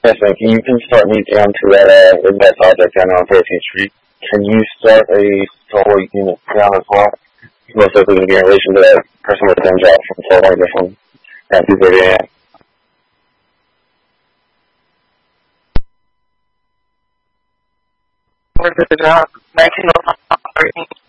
Yes, man. Can you can start me down to that project down on 13th Street? Can you start a solar unit down as well? Most likely going to be in relation to that person with the job from 1200 from at 2:30 a.m. Where's the job? 1901.